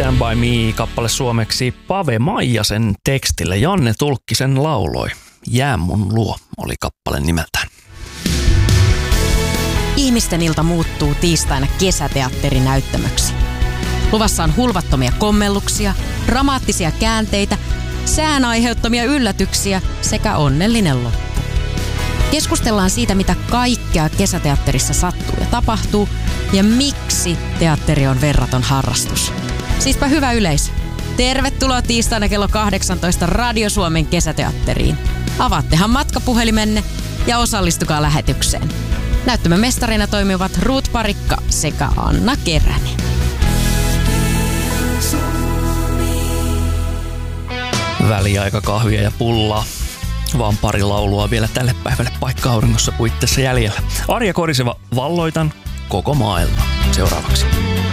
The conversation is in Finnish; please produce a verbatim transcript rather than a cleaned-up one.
Stand by me -kappale suomeksi Pave Maijasen tekstille. Janne Tulkkisen lauloi. Jää mun luo oli kappale nimeltään. Ihmisten ilta muuttuu tiistaina kesäteatterinäyttämöksi. Luvassa on hulvattomia kommelluksia, dramaattisia käänteitä, sään aiheuttamia yllätyksiä sekä onnellinen loppu. Keskustellaan siitä, mitä kaikkea kesäteatterissa sattuu ja tapahtuu ja miksi teatteri on verraton harrastus. Siispä hyvä yleisö. Tervetuloa tiistaina kello kahdeksantoista Radio Suomen kesäteatteriin. Avaattehan matkapuhelimenne ja osallistukaa lähetykseen. Näyttämön mestarina toimivat Ruut Parikka sekä Anna Keränen. Väliaikakahvia ja pullaa. Vaan pari laulua vielä tälle päivälle paikka auringossa puitteissa jäljellä. Arja Koriseva, valloitan koko maailma. Seuraavaksi.